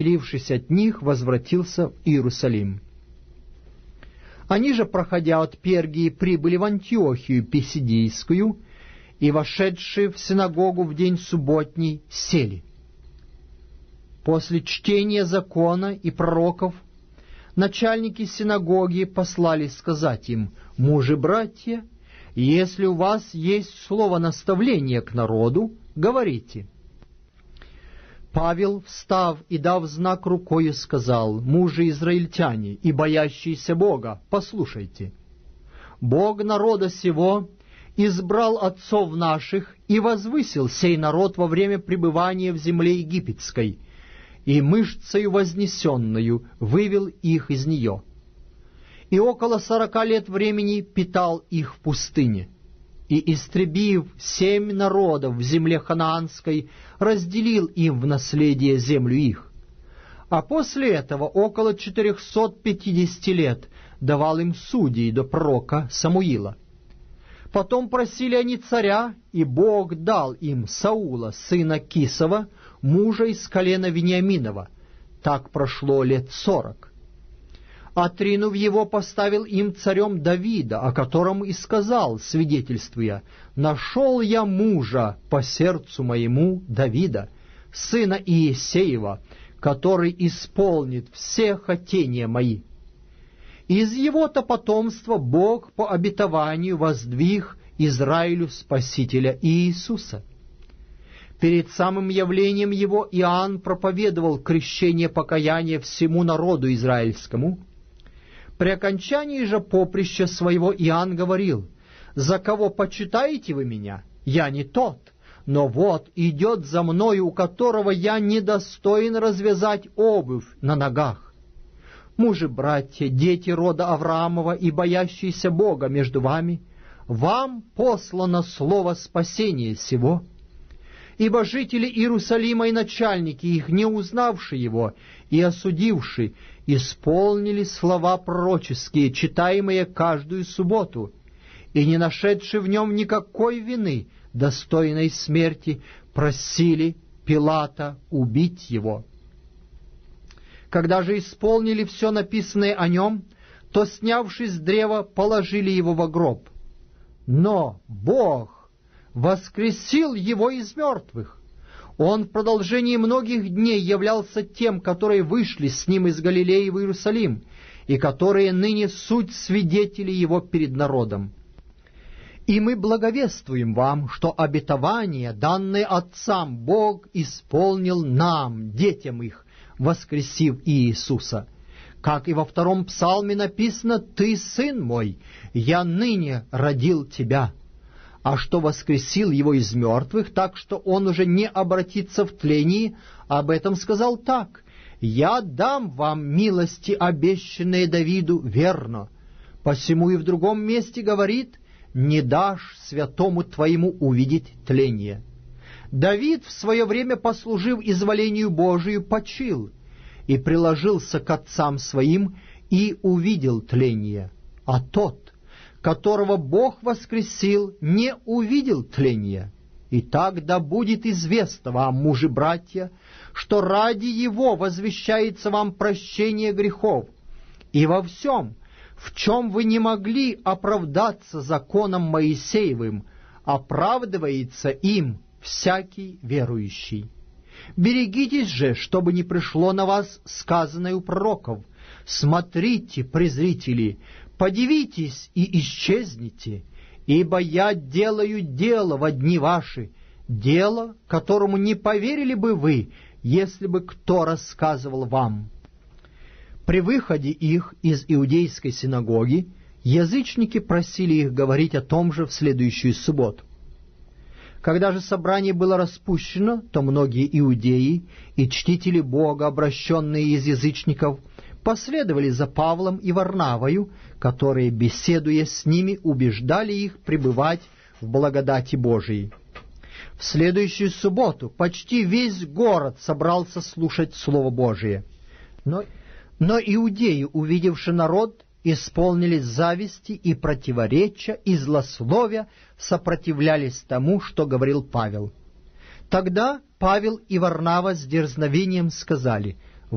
отделившись от них, возвратился в Иерусалим. Они же, проходя от Пергии, прибыли в Антиохию Писидийскую, и, вошедшие в синагогу в день субботний, сели. После чтения закона и пророков начальники синагоги послали сказать им: «Мужи-братья, если у вас есть слово наставления к народу, говорите». Павел, встав и дав знак рукою, сказал: «Мужи-израильтяне и боящиеся Бога, послушайте. Бог народа сего избрал отцов наших и возвысил сей народ во время пребывания в земле египетской, и мышцею вознесенную вывел их из нее. И около 40 лет времени питал их в пустыне, и, истребив 7 народов в земле ханаанской, разделил им в наследие землю их. А после этого около 450 лет давал им судей до пророка Самуила. Потом просили они царя, и Бог дал им Саула, сына Кисова, мужа из колена Вениаминова. Так прошло лет 40. Отринув его, поставил им царем Давида, о котором и сказал, свидетельствуя: «Нашел я мужа по сердцу моему, Давида, сына Иессеева, который исполнит все хотения мои». Из его-то потомства Бог по обетованию воздвиг Израилю Спасителя Иисуса. Перед самым явлением его Иоанн проповедовал крещение покаяния всему народу израильскому. При окончании же поприща своего Иоанн говорил: «За кого почитаете вы меня? Я не тот, но вот идет за мною, у которого я недостоин развязать обувь на ногах. Мужи-братья, дети рода Авраамова и боящиеся Бога между вами, вам послано слово спасения сего. Ибо жители Иерусалима и начальники их, не узнавшие его и осудившие, исполнили слова пророческие, читаемые каждую субботу, и, не нашедшие в нем никакой вины, достойной смерти, просили Пилата убить его. Когда же исполнили все написанное о нем, то, снявшись с древа, положили его во гроб. Но Бог воскресил его из мертвых. Он в продолжении многих дней являлся тем, которые вышли с ним из Галилеи в Иерусалим, и которые ныне суть свидетели его перед народом. И мы благовествуем вам, что обетование, данное отцам, Бог исполнил нам, детям их, воскресив Иисуса. Как и во 2 псалме написано: «Ты, сын мой, я ныне родил тебя». А что воскресил его из мертвых, так что он уже не обратится в тлении, об этом сказал так: «Я дам вам милости, обещанные Давиду, верно». Посему и в другом месте говорит: «Не дашь святому твоему увидеть тление». Давид, в свое время послужив изволению Божию, почил и приложился к отцам своим и увидел тление. А тот, которого Бог воскресил, не увидел тления. Итак, да будет известно вам, мужи-братья, что ради его возвещается вам прощение грехов, и во всем, в чем вы не могли оправдаться законом Моисеевым, оправдывается им всякий верующий. Берегитесь же, чтобы не пришло на вас сказанное у пророков: «Смотрите, презрители, подивитесь и исчезните, ибо я делаю дело во дни ваши, дело, которому не поверили бы вы, если бы кто рассказывал вам». При выходе их из иудейской синагоги язычники просили их говорить о том же в следующую субботу. Когда же собрание было распущено, то многие иудеи и чтители Бога, обращенные из язычников, последовали за Павлом и Варнавою, которые, беседуя с ними, убеждали их пребывать в благодати Божией. В следующую субботу почти весь город собрался слушать Слово Божие. Но иудеи, увидевши народ, исполнились зависти и противоречия, и злословия, сопротивлялись тому, что говорил Павел. Тогда Павел и Варнава с дерзновением сказали: